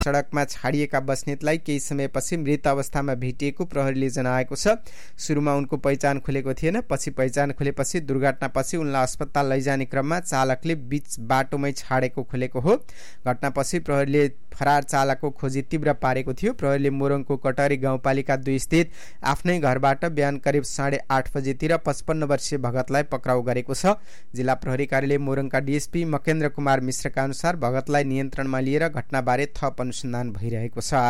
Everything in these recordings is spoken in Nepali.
सडकमा छाडिएका बस्नेतलाई केही समयपछि मृत अवस्थामा भेटिएको प्रहरीले जनाएको छ। सुरुमा उनको पहिचान खुलेको थिएन, पछि पहिचान खुलेपछि दुर्घटनापछि उनलाई अस्पताल लैजाने क्रममा चालकले बीच बाटोमै छाडेको खुलेको हो। घटनापछि प्रहरीले फरार चालकको खोजी तीव्र पारेको थियो। प्रहरीले मोरङको कटहरी गाउँपालिका 2 स्थित आफ्नै घरबाट बिहान करिब 8:30 बजेतिर 55 वर्षीय भगतलाई पक्राउ गरेको छ। जिल्ला प्रहरी कार्यालय मोरङका डीएसपी मकेन्द्र कुमार मिश्रका अनुसार भगतलाई नियन्त्रणमा लिएर घटनाबारे थप अनुसन्धान भइरहेको छ।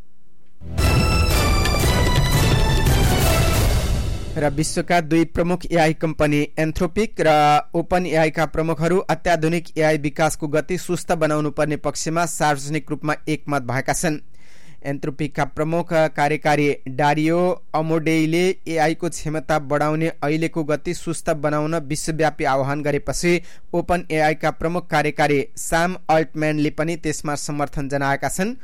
र विश्वका 2 प्रमुख एआई कम्पनी एन्थ्रोपिक र ओपन एआई का प्रमुखहरू अत्याधुनिक एआई विकासको गति सुस्त बनाउनु पर्ने पक्षमा सार्वजनिक रूपमा एकमत भएका छन्। एन्थ्रोपिकका प्रमुख कार्यकारी डारियो अमोडेईले एआई को क्षमता बढाउने अहिलेको गति सुस्त बनाउन विश्वव्यापी आह्वान गरेपछि ओपन एआई का प्रमुख कार्यकारी सैम अल्टम्यानले पनि त्यसमा समर्थन जनाएका छन्।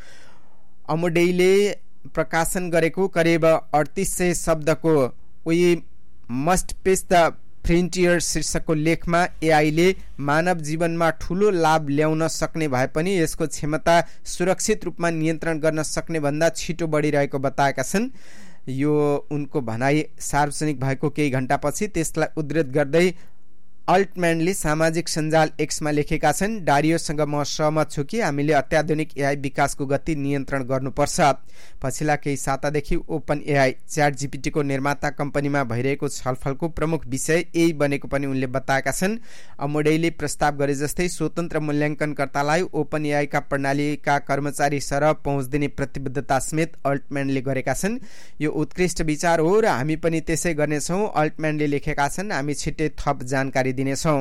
अमोडेईले प्रकाशन गरेको करिब 3800 शब्दको वी मस्ट पेस द फ्रन्टियर शीर्षकको लेखमा एआईले मानव जीवनमा ठूलो लाभ ल्याउन सक्ने भए पनि यसको क्षमता सुरक्षित रूपमा नियन्त्रण गर्न सक्ने भन्दा छिटो बढिरहेको बताएका छन्। यो उनको भनाई सार्वजनिक भएको केही घण्टापछि त्यसलाई उद्धृत गर्दै अल्टम्यानले सामाजिक सञ्जाल एक्समा लेखेका छन्, डारियोसँग म सहमत छु कि हामीले अत्याधुनिक एआई विकासको गति नियन्त्रण गर्नुपर्छ। पछिल्ला केही सातादेखि ओपन एआई च्याट जीपीटीको निर्माता कम्पनीमा भइरहेको छलफलको प्रमुख विषय यही बनेको पनि उनले बताएका छन्। अमोडेईले प्रस्ताव गरे जस्तै स्वतन्त्र मूल्याङ्कनकर्तालाई ओपन एआई का प्रणालीका कर्मचारी सरह पहुँच दिने प्रतिबद्धता समेत अल्टम्यानले गरेका छन्। यो उत्कृष्ट विचार हो र हामी पनि त्यसै गर्नेछौँ, अल्टम्यानले लेखेका छन्। हामी छिट्टै थप जानकारी दिनेछौँ।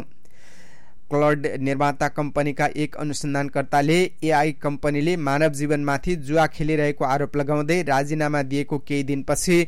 क्लाउड निर्माता कम्पनीका एक अनुसन्धानकर्ताले एआई कम्पनीले मानव जीवनमाथि जुवा खेलिरहेको आरोप लगाउँदै राजीनामा दिएको केही दिनपछि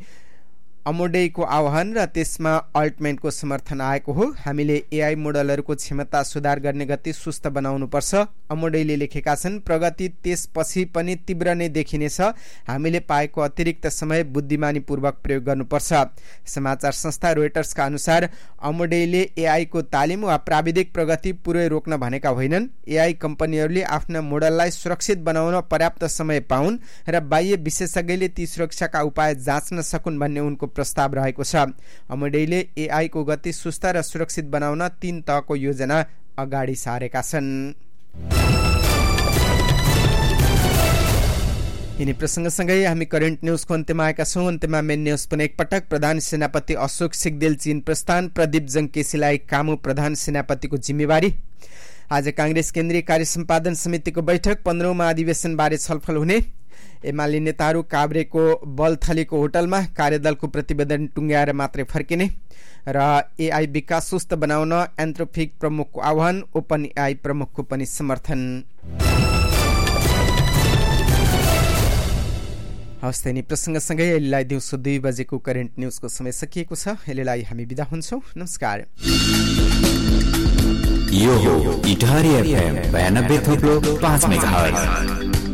अमोडेईको आह्वान र त्यसमा अल्टम्यानको समर्थन आएको हो। हामीले एआई मोडलहरूको क्षमता सुधार गर्ने गति सुस्त बनाउनुपर्छ, अमोडेईले लेखेका छन्। प्रगति त्यसपछि पनि तीव्र नै देखिनेछ। हामीले पाएको अतिरिक्त समय बुद्धिमानीपूर्वक प्रयोग गर्नुपर्छ। समाचार संस्था रोयटर्सका अनुसार अमोडेईले एआई को तालिम वा प्राविधिक प्रगति पुरै रोक्न भनेका होइनन्। एआई कम्पनीहरूले आफ्ना मोडललाई सुरक्षित बनाउन पर्याप्त समय पाउन् र बाह्य विशेषज्ञले ती सुरक्षाका उपाय जाँच्न सकुन् भन्ने उनको प्रस्ताव रहेको छ। अमोडेईले एआई को गति सुस्त र सुरक्षित बनाउन 3 तहको योजना अगाडि सारेका छन्। यिनी प्रसंगसँगै हामी करेन्ट न्यूजको अन्त्यमा आएका छौं। अन्त्यमा मेन न्यूज पनि एकपटक। प्रधान सेनापति अशोक सिग्देल चीन प्रस्थान, प्रदीप जंकेसीलाई कामु प्रधान सेनापतिको जिम्मेवारी। आज कांग्रेस केन्द्रीय कार्य सम्पादन समितिको बैठक, 15औं महाधिवेशन बारे छलफल हुने। एमाले नेताहरू काभ्रेको बलथलीको होटलमा, कार्यदलको प्रतिवेदन टुङ्ग्याएर मात्रै फर्किने। र एआई विकास सुस्त बनाउन एन्थ्रोपिक प्रमुखको आह्वान, ओपन एआई प्रमुखको पनि समर्थन। हवस् त यिनी प्रसंगसँगै अहिलेलाई दिउँसो 2 बजेको करेन्ट न्यूजको समय सकिएको छ। अहिलेलाई हामी बिदा हुन्छौं। नमस्कार। यो हो इटारी एफएम 92.5 मेगाहर्ज।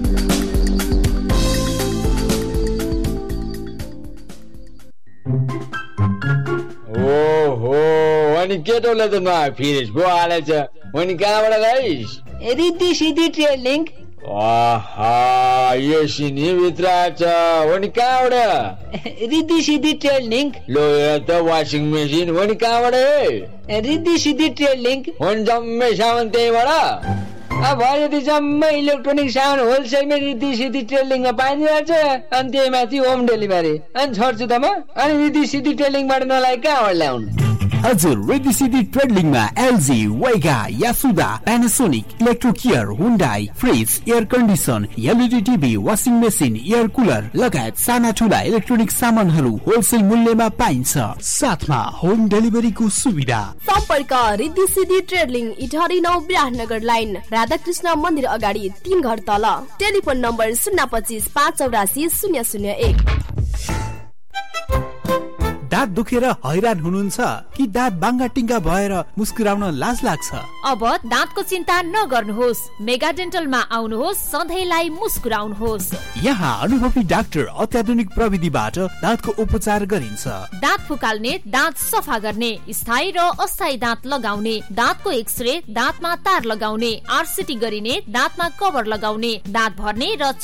ओहो, अनि केटोले त नफिरेस पो हालेछ। अनि कहाँबाट गइस? रिद्धि सिद्धि ट्रेडिङ। आहा, यो सिनी भित्र छ। अनि कहाँबाट? रिद्धि सिद्धि ट्रेडिङ। लो यो त वासिङ मेसिन। अनि कहाँबाट? रिद्धि सिद्धि ट्रेडिङ। अनि जम्मै सामान त्यहीबाट? अब यदि जम्मै इलेक्ट्रोनिक सामान होलसेलमै रिद्धि सिद्धि ट्रेडिङमा पाइन्छ। अनि त्यही माथि होम डेलिभरी। अनि छोड्छु त म। अनि रिद्धि सिद्धि ट्रेडिङबाट नलाइ कहाँबाट ल्याउनु? हजुर, रिद्धि सिद्धि ट्रेडिङमा एलजी, वेगा, यासुदा, प्यानासोनिक, इलेक्ट्रोकेयर, Hyundai, fridge, air condition, LED TV, washing machine, air cooler लगायत साना ठुला इलेक्ट्रोनिक सामानहरू होलसेल मूल्यमा पाइन्छ, साथमा होम डेलिभरीको सुविधा। सम्पर्क रिद्धि सिद्धि ट्रेडिङ, इटारी 9 विराटनगर लाइन, राधाकृष्ण मन्दिर अगाडि 3 घर तल। Telephone number 025 584 001। दाँत दुखेर हैरान हुनुहुन्छ कि दाँत बाङ्गा टिङ्गा भएर मुस्कुराउन लाज लाग्छ? अब दाँतको चिन्ता नगर्नुहोस्, मेगा डेन्टलमा आउनुहोस्, सधैँलाई मुस्कुराउनुहोस्। यहाँ अनुभवी डाक्टर अत्याधुनिक प्रविधिबाट दाँतको उपचार गरिन्छ। दाँत फुकाल्ने, दाँत सफा गर्ने, स्थायी र अस्थायी दाँत लगाउने, दाँतको एक्सरे, दाँतमा तार लगाउने, आरसिटी गरिने, दाँतमा कभर लगाउने, दाँत भर्ने र